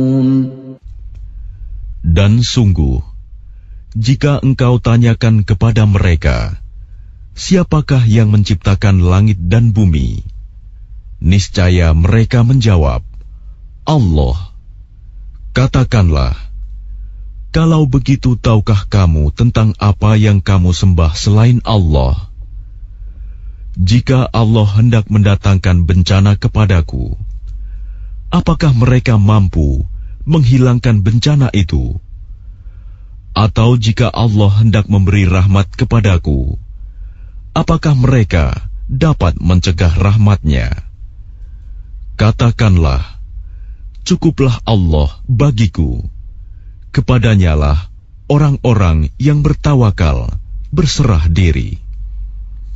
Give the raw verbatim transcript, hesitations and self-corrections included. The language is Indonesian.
Dan sungguh, jika engkau tanyakan kepada mereka, siapakah yang menciptakan langit dan bumi? Niscaya mereka menjawab, Allah. Katakanlah, kalau begitu tahukah kamu tentang apa yang kamu sembah selain Allah? Jika Allah hendak mendatangkan bencana kepadaku, apakah mereka mampu menghilangkan bencana itu? Atau jika Allah hendak memberi rahmat kepadaku, apakah mereka dapat mencegah rahmat-Nya? Katakanlah, cukuplah Allah bagiku. Kepadanya lah orang-orang yang bertawakal berserah diri.